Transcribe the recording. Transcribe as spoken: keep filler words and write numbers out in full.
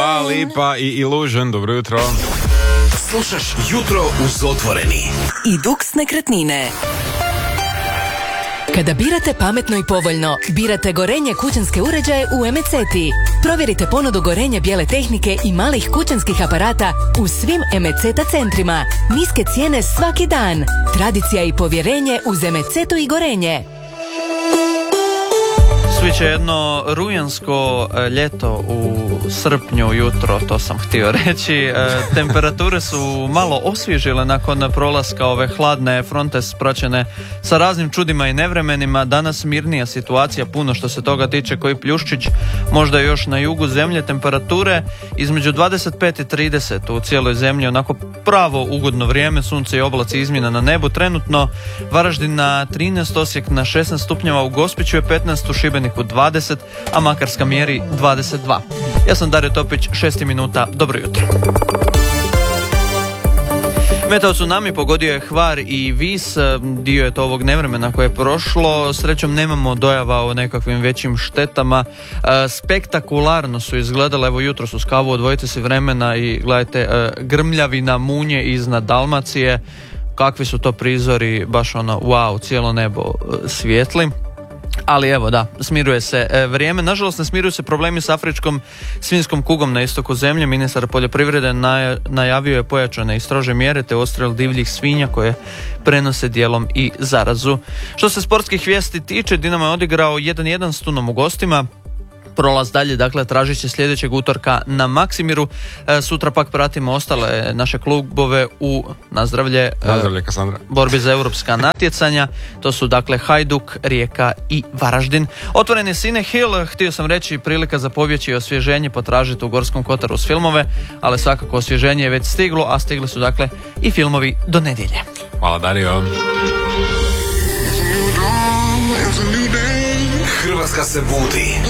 Dua Lipa i Illusion, dobro jutro. Slušaš Jutro uz Otvoreni. I Dux nekretnine. Kada birate pametno i povoljno, birate Gorenje kućanske uređaje u Emeceti. Provjerite ponudu Gorenje bijele tehnike i malih kućanskih aparata u svim Emeceta centrima. Niske cijene svaki dan. Tradicija i povjerenje uz Emecetu i Gorenje. Sviće jedno rujansko ljeto u srpnju jutro, to sam htio reći. E, temperature su malo osvježile nakon prolaska ove hladne fronte spraćene sa raznim čudima i nevremenima. Danas mirnija situacija, puno što se toga tiče, koji pljuščić, možda još na jugu zemlje. Temperature između dvadeset pet i trideset u cijeloj zemlji, onako pravo ugodno vrijeme, sunce i oblaci, izmjena na nebu. Trenutno Varaždin na trinaest, Osijek na šesnaest stupnjeva, u Gospiću je petnaest, u Šibeniku dvadeset, a Makarska mjeri dvadeset dva. Ja sam Dario Topić, šest minuta, dobro jutro. Meteo tsunami pogodio je Hvar i Vis, dio je to ovog nevremena koje je prošlo. Srećom nemamo dojava o nekakvim većim štetama. Spektakularno su izgledale, evo jutro su s kavu, odvojite si vremena i gledajte, grmljavina munje iznad Dalmacije. Kakvi su to prizori, baš ono, wow, cijelo nebo svijetli. Ali evo da, smiruje se e, vrijeme. Nažalost ne smiruju se problemi s afričkom svinjskom kugom na istoku zemlje. Ministar poljoprivrede naj, najavio je pojačane i strože mjere te odstrel divljih svinja koje prenose dijelom i zarazu. Što se sportskih vijesti tiče, Dinamo je odigrao jedan jedan s Tunom u gostima. Prolaz dalje, dakle, tražit će sljedećeg utorka na Maksimiru. E, sutra pak pratimo ostale naše klubove u nazdravlje, Nazdravlje, Kasandra. borbi za europska natjecanja. To su, dakle, Hajduk, Rijeka i Varaždin. Otvoren je Cine Hill, htio sam reći, prilika za pobjeći i osvježenje potražiti u Gorskom kotaru s filmove, ali svakako osvježenje je već stiglo, a stigli su, dakle, i filmovi do nedjelje. Hvala, Dario. Hrvatska se budi.